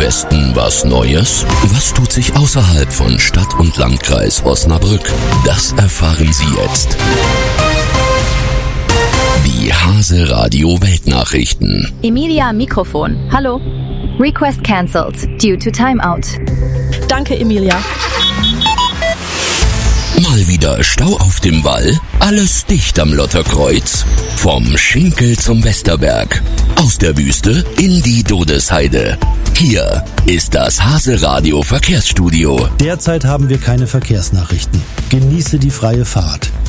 Westen was Neues? Was tut sich außerhalb von Stadt und Landkreis Osnabrück? Das erfahren Sie jetzt. Die Hase Radio Weltnachrichten. Emilia am Mikrofon. Hallo. Request cancelled due to timeout. Danke, Emilia. Mal wieder Stau auf dem Wall, alles dicht am Lotterkreuz. Vom Schinkel zum Westerberg, aus der Wüste in die Dodesheide. Hier ist das Hase Radio Verkehrsstudio. Derzeit haben wir keine Verkehrsnachrichten. Genieße die freie Fahrt.